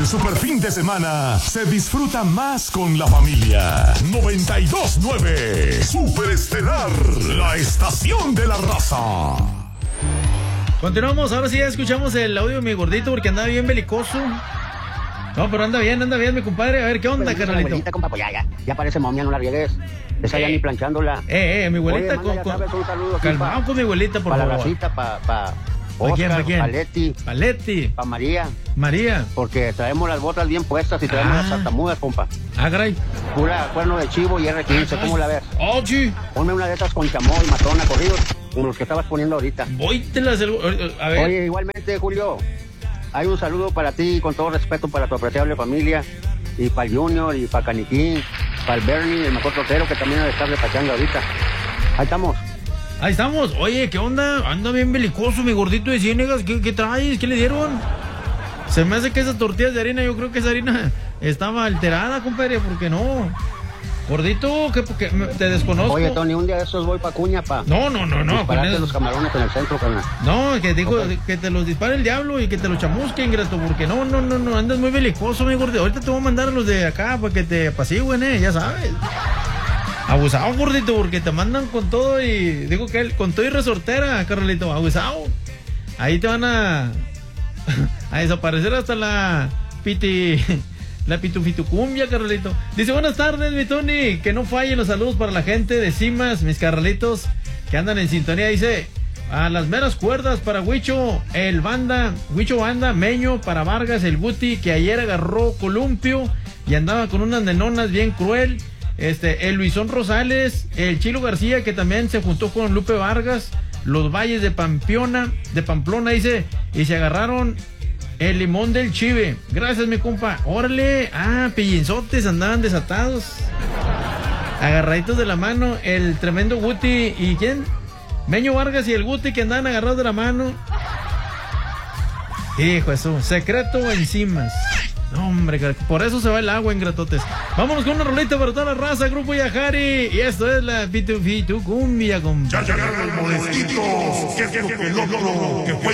el super fin de semana se disfruta más con la familia. 92.9 Super Estelar, la estación de la raza. Continuamos, ahora sí ya escuchamos el audio de mi gordito porque andaba bien belicoso. No, pero anda bien, mi compadre. A ver, ¿qué onda, carnalito? Abuelita, compa, pues ya parece momia, no la riegues. Esa ya ni planchándola. Mi abuelita. Oye, ya sabes, un saludo aquí calmado con mi abuelita, por favor. Para la racita, para quién? Paletti. Para María. Porque traemos las botas bien puestas y traemos las tartamudas, compa. Caray. Pura cuerno de chivo y R15, ¿cómo la ves? Oh, sí. Ponme una de esas con chamoy, matona, corridos, como los que estabas poniendo ahorita. A ver. Oye, igualmente, Julio, hay un saludo para ti, con todo respeto para tu apreciable familia, y para el Junior, y para Caniquín, para el Bernie, el mejor trotero, que también ha de estar despachando ahorita. Ahí estamos. Oye, ¿qué onda? Anda bien belicoso mi gordito de Ciénegas. ¿Qué traes? ¿Qué le dieron? Se me hace que esas tortillas de harina, yo creo que esa harina estaba alterada, compadre, porque no. Gordito, que te desconozco. Oye, Tony, un día de esos voy pa' Cuña, pa. No. Dispararte los camarones en el centro, carnal. No, que dijo que te los dispare el diablo y que te los chamusque, ingrato, porque no, andas muy belicoso, mi gordito. Ahorita te voy a mandar a los de acá para que te apacigüen, ya sabes. Abusado, gordito, porque te mandan con todo y... Digo que él, con todo y resortera, carnalito, abusado. Ahí te van a desaparecer hasta la pitufitucumbia, carnalito. Dice, buenas tardes, mi Tony. Que no fallen los saludos para la gente de Cimas, mis carnalitos que andan en sintonía. Dice, a las meras cuerdas para Huicho Banda, Meño, para Vargas, el Guti, que ayer agarró columpio y andaba con unas nenonas bien cruel. El Luisón Rosales, el Chilo García, que también se juntó con Lupe Vargas, los Valles de Pamplona, dice, y se agarraron el limón del chive. Gracias, mi compa. Órale, pillinzotes, andaban desatados, agarraditos de la mano, el tremendo Guti, ¿y quién? Meño Vargas y el Guti, que andaban agarrados de la mano. Hijo, eso, secreto encima. No, hombre, por eso se va el agua, ingratotes. Vámonos con una rolita para toda la raza, Grupo Yajari. Y esto es la Pitufitucumbia, compa. Ya llegaron los molestitos, que fue